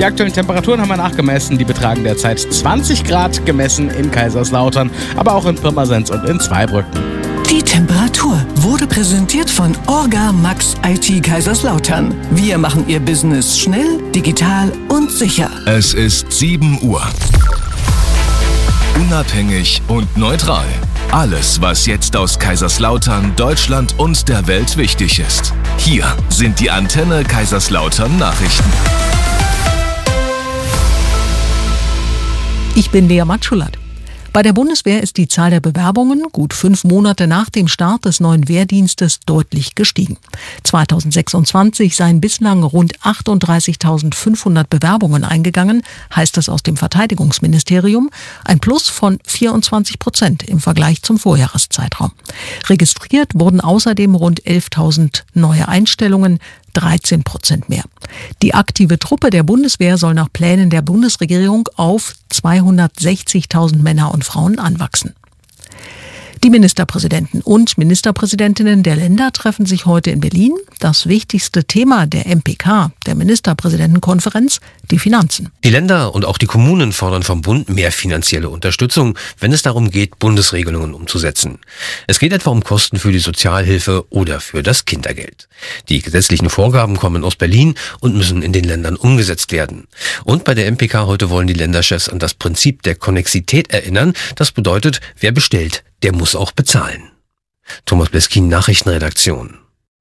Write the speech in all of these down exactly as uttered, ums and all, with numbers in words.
Die aktuellen Temperaturen haben wir nachgemessen. Die betragen derzeit zwanzig Grad, gemessen in Kaiserslautern, aber auch in Pirmasens und in Zweibrücken. Die Temperatur wurde präsentiert von Orga Max I T Kaiserslautern. Wir machen Ihr Business schnell, digital und sicher. Es ist sieben Uhr. Unabhängig und neutral. Alles, was jetzt aus Kaiserslautern, Deutschland und der Welt wichtig ist. Hier sind die Antenne Kaiserslautern Nachrichten. Ich bin Lea Matschulat. Bei der Bundeswehr ist die Zahl der Bewerbungen gut fünf Monate nach dem Start des neuen Wehrdienstes deutlich gestiegen. zweitausendsechsundzwanzig seien bislang rund achtunddreißigtausendfünfhundert Bewerbungen eingegangen, heißt es aus dem Verteidigungsministerium, ein Plus von vierundzwanzig Prozent im Vergleich zum Vorjahreszeitraum. Registriert wurden außerdem rund elftausend neue Einstellungen, dreizehn Prozent mehr. Die aktive Truppe der Bundeswehr soll nach Plänen der Bundesregierung auf zweihundertsechzigtausend Männer und Frauen anwachsen. Die Ministerpräsidenten und Ministerpräsidentinnen der Länder treffen sich heute in Berlin. Das wichtigste Thema der M P K, der Ministerpräsidentenkonferenz, die Finanzen. Die Länder und auch die Kommunen fordern vom Bund mehr finanzielle Unterstützung, wenn es darum geht, Bundesregelungen umzusetzen. Es geht etwa um Kosten für die Sozialhilfe oder für das Kindergeld. Die gesetzlichen Vorgaben kommen aus Berlin und müssen in den Ländern umgesetzt werden. Und bei der M P K heute wollen die Länderchefs an das Prinzip der Konnexität erinnern. Das bedeutet, wer bestellt, der muss auch bezahlen. Thomas Bleskin, Nachrichtenredaktion.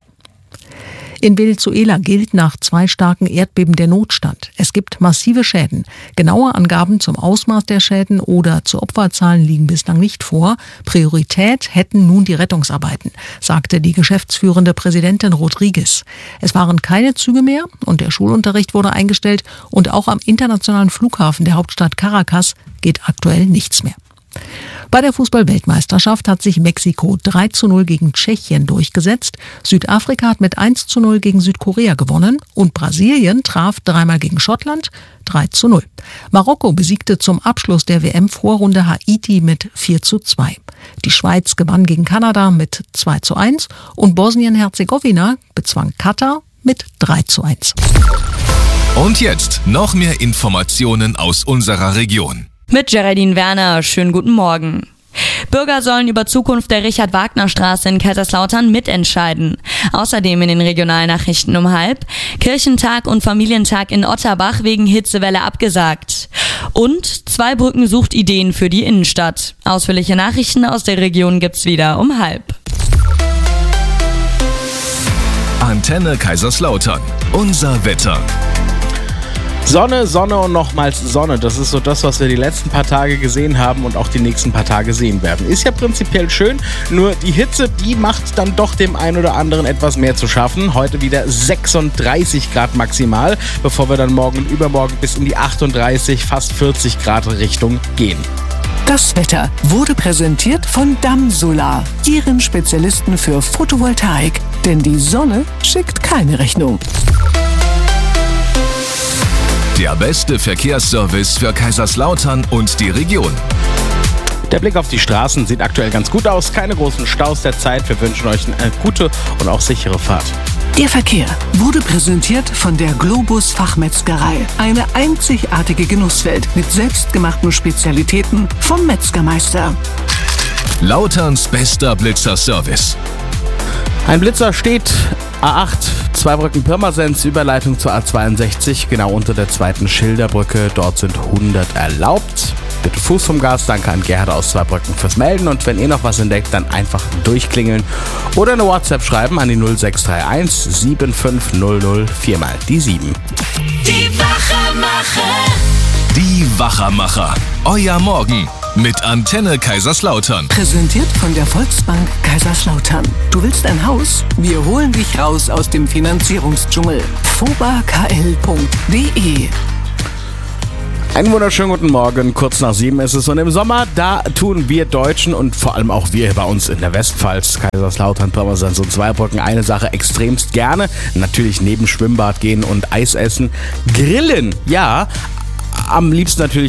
In Venezuela gilt nach zwei starken Erdbeben der Notstand. Es gibt massive Schäden. Genaue Angaben zum Ausmaß der Schäden oder zu Opferzahlen liegen bislang nicht vor. Priorität hätten nun die Rettungsarbeiten, sagte die geschäftsführende Präsidentin Rodriguez. Es waren keine Züge mehr und der Schulunterricht wurde eingestellt und auch am internationalen Flughafen der Hauptstadt Caracas geht aktuell nichts mehr. Bei der Fußball-Weltmeisterschaft hat sich Mexiko drei zu null gegen Tschechien durchgesetzt. Südafrika hat mit eins zu null gegen Südkorea gewonnen und Brasilien traf dreimal gegen Schottland drei zu null. Marokko besiegte zum Abschluss der W M-Vorrunde Haiti mit vier zu zwei. Die Schweiz gewann gegen Kanada mit zwei zu eins und Bosnien-Herzegowina bezwang Katar mit drei zu eins. Und jetzt noch mehr Informationen aus unserer Region. Mit Geraldine Werner, schönen guten Morgen. Bürger sollen über Zukunft der Richard-Wagner-Straße in Kaiserslautern mitentscheiden. Außerdem in den Regionalnachrichten um halb: Kirchentag und Familientag in Otterbach wegen Hitzewelle abgesagt. Und Zweibrücken sucht Ideen für die Innenstadt. Ausführliche Nachrichten aus der Region gibt's wieder um halb. Antenne Kaiserslautern. Unser Wetter. Sonne, Sonne und nochmals Sonne. Das ist so das, was wir die letzten paar Tage gesehen haben und auch die nächsten paar Tage sehen werden. Ist ja prinzipiell schön, nur die Hitze, die macht dann doch dem einen oder anderen etwas mehr zu schaffen. Heute wieder sechsunddreißig Grad maximal, bevor wir dann morgen und übermorgen bis in die achtunddreißig, fast vierzig Grad Richtung gehen. Das Wetter wurde präsentiert von Damsolar, Ihren Spezialisten für Photovoltaik. Denn die Sonne schickt keine Rechnung. Der beste Verkehrsservice für Kaiserslautern und die Region. Der Blick auf die Straßen sieht aktuell ganz gut aus. Keine großen Staus derzeit. Wir wünschen euch eine gute und auch sichere Fahrt. Der Verkehr wurde präsentiert von der Globus Fachmetzgerei. Eine einzigartige Genusswelt mit selbstgemachten Spezialitäten vom Metzgermeister. Lauterns bester Blitzerservice. Ein Blitzer steht A acht, Zweibrücken Pirmasens, Überleitung zur A zweiundsechzig, genau unter der zweiten Schilderbrücke. Dort sind hundert erlaubt. Bitte Fuß vom Gas. Danke an Gerhard aus Zweibrücken fürs Melden. Und wenn ihr noch was entdeckt, dann einfach durchklingeln oder eine WhatsApp schreiben an die null sechs drei eins sieben fünf null null vier mal die sieben. Die Wachermacher. Die Wachermacher. Euer Morgen mit Antenne Kaiserslautern. Präsentiert von der Volksbank Kaiserslautern. Du willst ein Haus? Wir holen dich raus aus dem Finanzierungsdschungel. foba k l punkt d e Einen wunderschönen guten Morgen, kurz nach sieben ist es und im Sommer, da tun wir Deutschen und vor allem auch wir hier bei uns in der Westpfalz, Kaiserslautern, Pirmasens und Zweibrücken eine Sache extremst gerne, natürlich neben Schwimmbad gehen und Eis essen, grillen, ja, am liebsten natürlich